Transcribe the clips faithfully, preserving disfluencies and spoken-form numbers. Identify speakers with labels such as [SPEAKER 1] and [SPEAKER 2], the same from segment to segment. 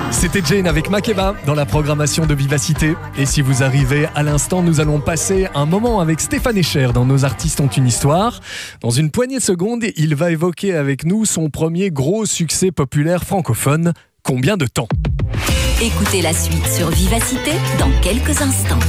[SPEAKER 1] C'était Jane avec Makeba dans la programmation de Vivacité. Et si vous arrivez à l'instant, nous allons passer un moment avec Stéphane Escher dans Nos artistes ont une histoire. Dans une poignée de secondes, il va évoquer avec nous son premier gros succès populaire francophone. Combien de temps ?
[SPEAKER 2] Écoutez la suite sur Vivacité dans quelques instants.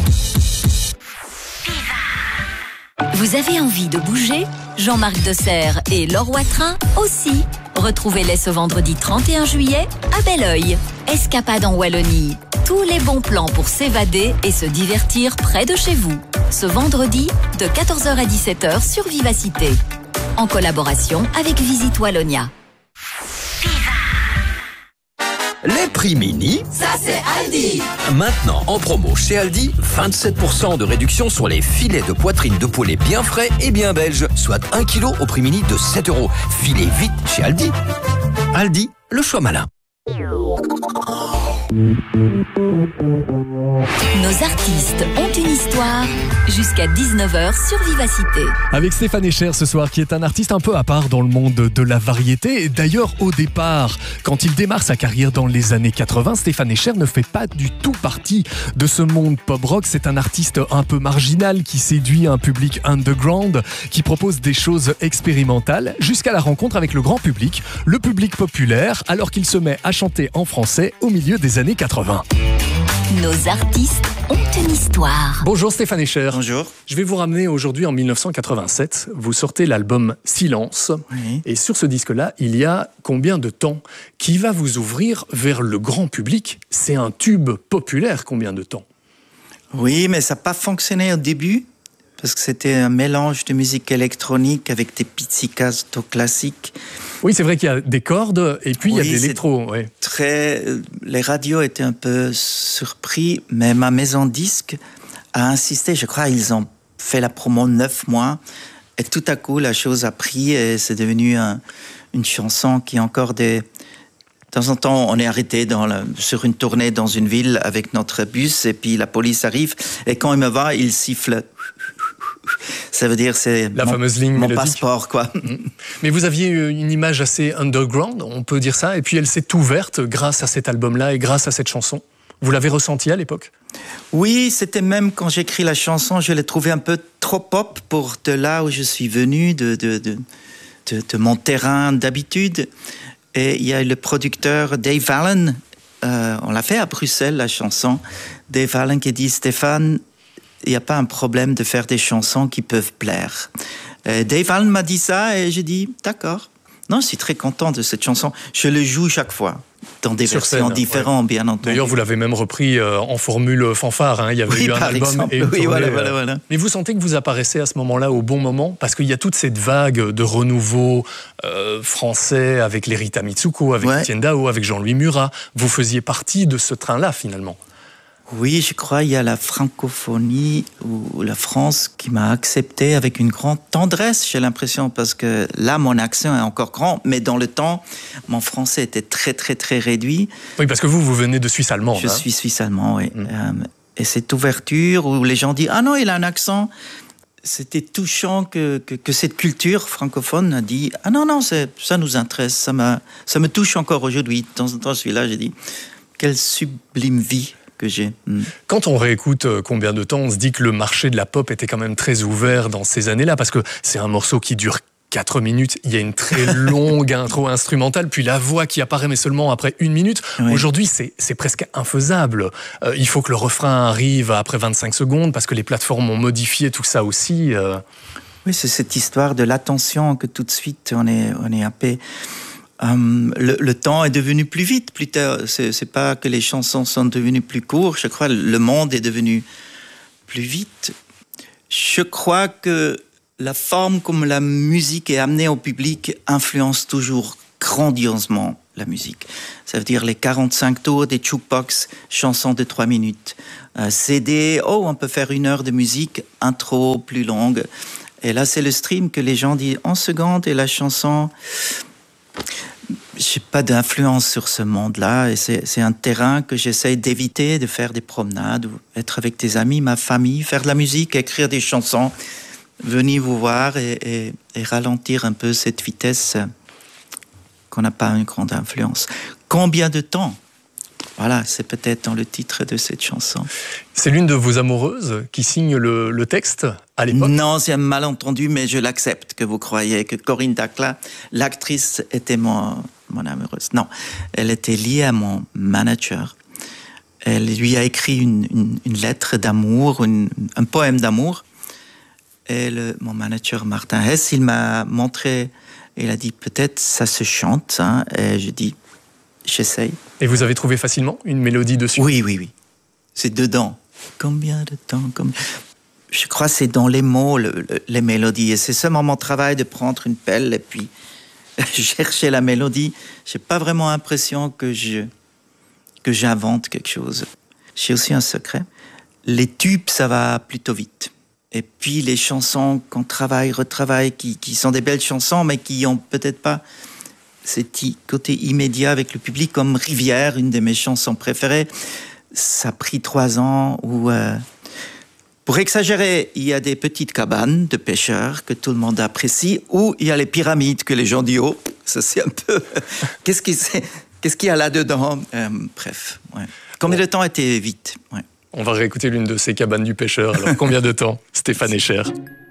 [SPEAKER 2] Vous avez envie de bouger ? Jean-Marc Desserre et Laure Watrin aussi. Retrouvez-les ce vendredi trente et un juillet à Belleuil. Escapade en Wallonie. Tous les bons plans pour s'évader et se divertir près de chez vous. Ce vendredi, de quatorze heures à dix-sept heures sur Vivacité. En collaboration avec Visite Wallonia.
[SPEAKER 3] Les prix mini,
[SPEAKER 4] ça c'est Aldi.
[SPEAKER 3] Maintenant en promo chez Aldi, vingt-sept pour cent de réduction sur les filets de poitrine de poulet bien frais et bien belges, soit un kilo au prix mini de sept euros. Filez vite chez Aldi. Aldi, le choix malin.
[SPEAKER 2] Nos artistes ont une histoire jusqu'à dix-neuf heures sur Vivacité.
[SPEAKER 1] Avec Stéphane Escher ce soir, qui est un artiste un peu à part dans le monde de la variété. Et d'ailleurs, au départ, quand il démarre sa carrière dans les années quatre-vingts, Stéphane Escher ne fait pas du tout partie de ce monde pop-rock. C'est un artiste un peu marginal qui séduit un public underground, qui propose des choses expérimentales, jusqu'à la rencontre avec le grand public, le public populaire, alors qu'il se met à chanter en français au milieu des années quatre-vingts.
[SPEAKER 2] Nos artistes ont une histoire.
[SPEAKER 1] Bonjour Stéphane Escher.
[SPEAKER 5] Bonjour.
[SPEAKER 1] Je vais vous ramener aujourd'hui en dix-neuf cent quatre-vingt-sept. Vous sortez l'album Silence.
[SPEAKER 5] Oui.
[SPEAKER 1] Et sur ce disque-là, il y a combien de temps qui va vous ouvrir vers le grand public ? C'est un tube populaire, combien de temps ?
[SPEAKER 5] Oui, mais ça n'a pas fonctionné au début, parce que c'était un mélange de musique électronique avec des pizzicato classiques.
[SPEAKER 1] Oui, c'est vrai qu'il y a des cordes et puis
[SPEAKER 5] oui,
[SPEAKER 1] il y a de l'électro. Ouais.
[SPEAKER 5] Très... Les radios étaient un peu surpris, mais ma maison disque a insisté. Je crois qu'ils ont fait la promo neuf mois. Et tout à coup, la chose a pris et c'est devenu un, une chanson qui a encore des... De temps en temps, on est arrêté dans la, sur une tournée dans une ville avec notre bus et puis la police arrive et quand il me voit, il siffle. Ça veut dire c'est
[SPEAKER 1] la
[SPEAKER 5] mon,
[SPEAKER 1] fameuse ligne
[SPEAKER 5] mon
[SPEAKER 1] mélodique.
[SPEAKER 5] passeport, quoi.
[SPEAKER 1] Mais vous aviez une image assez underground, on peut dire ça, et puis elle s'est ouverte grâce à cet album-là et grâce à cette chanson. Vous l'avez ressenti à l'époque ?
[SPEAKER 5] Oui, c'était même quand j'écris la chanson, je l'ai trouvé un peu trop pop pour de là où je suis venu, de, de, de, de, de mon terrain d'habitude. Et il y a le producteur Dave Allen, euh, on l'a fait à Bruxelles, la chanson. Dave Allen qui dit « Stéphane, il n'y a pas un problème de faire des chansons qui peuvent plaire. » Dave Allen m'a dit ça et j'ai dit « D'accord. » Non, je suis très content de cette chanson. Je le joue chaque fois, dans des
[SPEAKER 1] Sur
[SPEAKER 5] versions
[SPEAKER 1] scène,
[SPEAKER 5] différentes,
[SPEAKER 1] ouais.
[SPEAKER 5] Bien entendu.
[SPEAKER 1] D'ailleurs, vous l'avez même repris euh, en formule fanfare. Hein. Il y avait
[SPEAKER 5] oui,
[SPEAKER 1] eu un
[SPEAKER 5] par
[SPEAKER 1] album
[SPEAKER 5] exemple.
[SPEAKER 1] et une
[SPEAKER 5] oui,
[SPEAKER 1] tournée,
[SPEAKER 5] voilà, voilà, voilà.
[SPEAKER 1] Euh... Mais vous sentez que vous apparaissez à ce moment-là au bon moment ? Parce qu'il y a toute cette vague de renouveau euh, français avec les Rita Mitsuko, avec
[SPEAKER 5] ouais.
[SPEAKER 1] Etienne Dao, avec Jean-Louis Murat. Vous faisiez partie de ce train-là, finalement.
[SPEAKER 5] Oui, je crois qu'il y a la francophonie ou la France qui m'a accepté avec une grande tendresse, j'ai l'impression, parce que là, mon accent est encore grand, mais dans le temps, mon français était très, très, très réduit.
[SPEAKER 1] Oui, parce que vous, vous venez de Suisse allemande.
[SPEAKER 5] Je
[SPEAKER 1] hein.
[SPEAKER 5] suis suisse allemand, oui.
[SPEAKER 1] Mmh.
[SPEAKER 5] Euh, et cette ouverture où les gens disent « Ah non, il a un accent », c'était touchant que, que, que cette culture francophone a dit « Ah non, non, c'est, ça nous intéresse, ça, m'a, ça me touche encore aujourd'hui. » De temps en temps, je suis là, j'ai dit « Quelle sublime vie !» que j'ai. Mm.
[SPEAKER 1] Quand on réécoute euh, Combien de temps, on se dit que le marché de la pop était quand même très ouvert dans ces années-là, parce que c'est un morceau qui dure quatre minutes, il y a une très longue intro instrumentale, puis la voix qui apparaît, mais seulement après une minute. Oui. Aujourd'hui, c'est, c'est presque infaisable. Euh, il faut que le refrain arrive après vingt-cinq secondes, parce que les plateformes ont modifié tout ça aussi. Euh...
[SPEAKER 5] Oui, c'est cette histoire de l'attention que tout de suite, on est, on est happé. Um, le, le temps est devenu plus vite, plus tard. C'est, c'est pas que les chansons sont devenues plus courtes. Je crois que le monde est devenu plus vite. Je crois que la forme comme la musique est amenée au public influence toujours grandiosement la musique. Ça veut dire les quarante-cinq tours des jukebox, chansons de trois minutes. Euh, C D, oh, on peut faire une heure de musique, intro plus longue. Et là, c'est le stream que les gens disent en seconde et la chanson... J'ai pas d'influence sur ce monde-là et c'est, c'est un terrain que j'essaie d'éviter, de faire des promenades, ou être avec tes amis, ma famille, faire de la musique, écrire des chansons, venir vous voir et, et, et ralentir un peu cette vitesse qu'on n'a pas une grande influence. Combien de temps ? voilà, c'est peut-être dans le titre de cette chanson.
[SPEAKER 1] C'est l'une de vos amoureuses qui signe le, le texte à l'époque?
[SPEAKER 5] Non, c'est un malentendu, mais je l'accepte que vous croyez que Corinne Dacla, l'actrice, était mon, mon amoureuse. Non, elle était liée à mon manager. Elle lui a écrit une, une, une lettre d'amour, une, un poème d'amour. Et le, mon manager Martin Hess, il m'a montré, il a dit peut-être ça se chante. Hein, et je dis, j'essaye.
[SPEAKER 1] Et vous avez trouvé facilement une mélodie dessus?
[SPEAKER 5] Oui, oui, oui. C'est dedans. Combien de temps comme... Je crois que c'est dans les mots, le, le, les mélodies. Et c'est seulement mon travail de prendre une pelle et puis chercher la mélodie. Je n'ai pas vraiment l'impression que je, que j'invente quelque chose. J'ai aussi un secret. Les tubes, ça va plutôt vite. Et puis les chansons qu'on travaille, retravaille, qui, qui sont des belles chansons, mais qui n'ont peut-être pas ce côté immédiat avec le public, comme Rivière, une de mes chansons préférées. Ça a pris trois ans où, euh, pour exagérer, il y a des petites cabanes de pêcheurs que tout le monde apprécie, ou il y a les pyramides que les gens disent, oh, ça c'est un peu... Qu'est-ce qu'il Qu'est-ce qu'il y a là-dedans euh, Bref, ouais. Combien de temps était vite, ouais.
[SPEAKER 1] On va réécouter l'une de ces cabanes du pêcheur. Alors, combien de temps, Stéphane Escher?